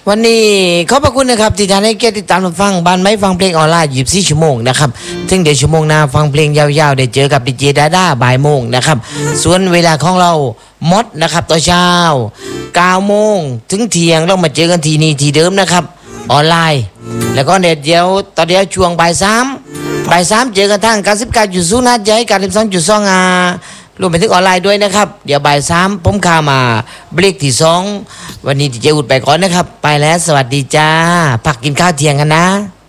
วันนี้ขอบพระคุณนะครับที่ท่านให้เกียรติติดตามรับฟังบ้านไม้ฟังเพลงออนไลน์24ชั่วโมงนะครับถึงเดี๋ยวชั่วโมงหน้าฟังเพลงยาวๆได้เจอกับดีเจดาด้าบ่ายโมงนะครับส่วนเวลาของเรามดนะครับตอนเช้า9โมงถึงเที่ยงเรามาเจอกันทีนี้ทีเดิมนะครับออนไลน์แล้วก็เดี๋ยวตอนเดียวช่วงบ่าย3เจอกันทาง99.0นาที92.2รวมไปถึงออนไลน์ด้วยนะครับเดี๋ยวบ่าย3ผมข้ามาเบรกที่2วันนี้ดีเจอุดไปก่อนนะครับไปแล้วสวัสดีจ้าพักกินข้าวเที่ยงกันนะ